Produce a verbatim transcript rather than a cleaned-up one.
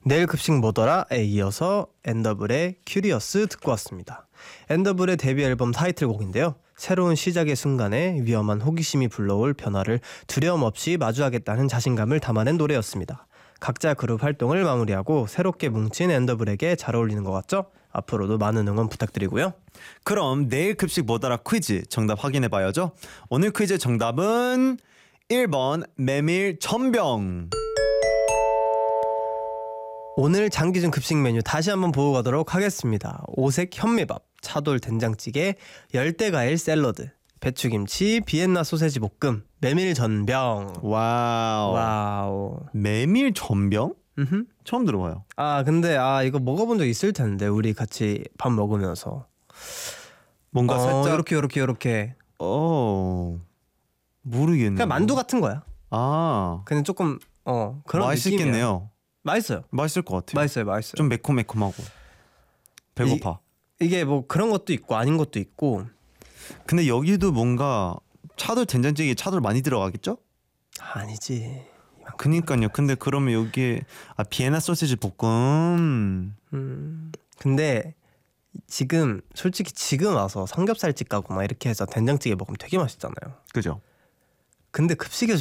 내일 급식 뭐더라에 이어서 엔더블의 큐리어스 듣고 왔습니다. 엔더블의 데뷔 앨범 타이틀곡인데요. 새로운 시작의 순간에 위험한 호기심이 불러올 변화를 두려움 없이 마주하겠다는 자신감을 담아낸 노래였습니다. 각자 그룹 활동을 마무리하고 새롭게 뭉친 엔더블에게 잘 어울리는 것 같죠? 앞으로도 많은 응원 부탁드리고요. 그럼 내일 급식 뭐더라 퀴즈 정답 확인해봐야죠. 오늘 퀴즈 정답은 일 번 메밀 전병. 오늘 장기준 급식 메뉴 다시 한번 보고 가도록 하겠습니다. 오색 현미밥, 차돌 된장찌개, 열대과일 샐러드, 배추김치, 비엔나 소세지 볶음, 메밀 전병. 와우. 와우. 메밀 전병? 음흠. 처음 들어봐요. 아 근데 아 이거 먹어본 적 있을 텐데 우리 같이 밥 먹으면서 뭔가 어, 살짝 이렇게 이렇게 이렇게 어 모르겠네요. 그냥 만두 같은 거야. 아 그냥 조금 어 그런 느낌이야. 맛있겠네요. 맛있어요. 맛있을 것 같아요. 맛있어요. 맛있어요. 좀 매콤매콤하고 배고파. 이, 이게 뭐 그런 것도 있고 아닌 것도 있고. 근데 여기도 뭔가 차돌 된장찌개 차돌 많이 들어가겠죠? 아니지. 그니까요. 근데 그러면 여기에 아 비엔나 소시지 볶음. 음. 근데 지금 솔직히 지금 와서 삼겹살집 가고 막 이렇게 해서 된장찌개 먹으면 되게 맛있잖아요. 그죠? 근데 급식에서